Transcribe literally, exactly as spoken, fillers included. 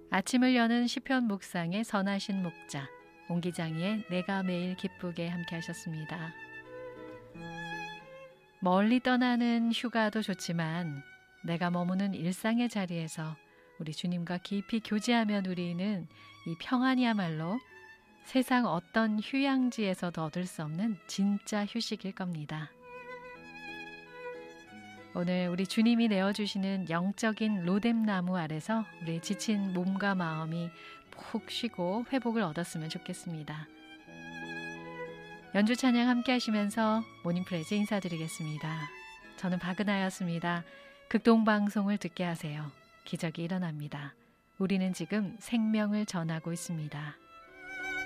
아침을 여는 시편 묵상의 선하신 목자 옹기장이의 내가 매일 기쁘게 함께 하셨습니다. 멀리 떠나는 휴가도 좋지만 내가 머무는 일상의 자리에서 우리 주님과 깊이 교제하며 누리는 이 평안이야말로 세상 어떤 휴양지에서도 얻을 수 없는 진짜 휴식일 겁니다. 오늘 우리 주님이 내어주시는 영적인 로뎀나무 아래서 우리 지친 몸과 마음이 푹 쉬고 회복을 얻었으면 좋겠습니다. 연주 찬양 함께 하시면서 모닝프레즈 인사드리겠습니다. 저는 박은하였습니다. 극동방송을 듣게 하세요. 기적이 일어납니다. 우리는 지금 생명을 전하고 있습니다.